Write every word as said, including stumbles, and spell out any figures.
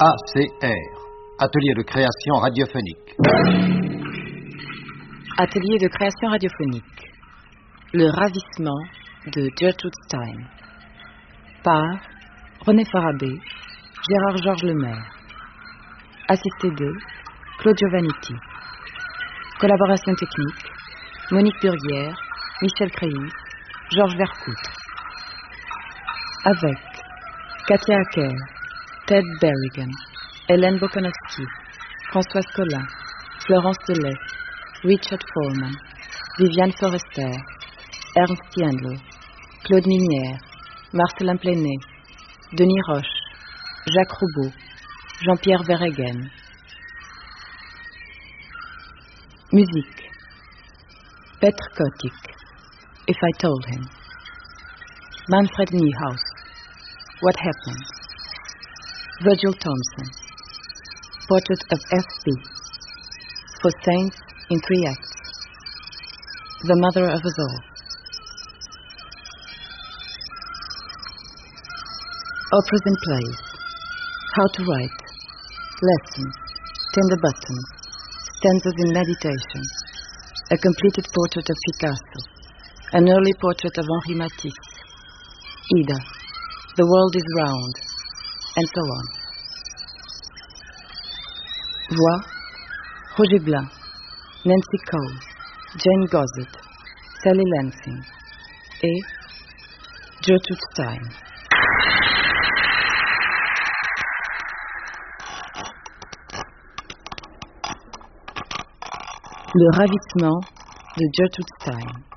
A C R, Atelier de création radiophonique. Atelier de création radiophonique. Le ravissement de Gertrude Stein. Par René Farabé, Gérard Georges Lemaire. Assisté de Claude Giovannitti. Collaboration technique Monique Burguière, Michel Créus, Georges Vercoutre. Avec Katia Acker, Ted Berrigan, Hélène Bokanowski, Françoise Collin, Florence Delay, Richard Foreman, Viviane Forester, Ernst Jandl, Claude Minière, Marcelin Plenet, Denis Roche, Jacques Roubaud, Jean-Pierre Verhegen. Musique Petr Kotik, If I Told Him. Manfred Niehaus, What Happened. Virgil Thompson, Portrait of F B. For Saints in Three Acts. The Mother of Us All. Operas and Plays. How to Write. Lessons. Tender Buttons. Stanzas in Meditation. A completed portrait of Picasso. An early portrait of Henri Matisse. Ida. The World is Round. And so on. Voix. Roger Blanc. Nancy Cole. Jane Gossett. Sally Lansing. Et Gertrude Stein. Le ravissement de Gertrude Stein.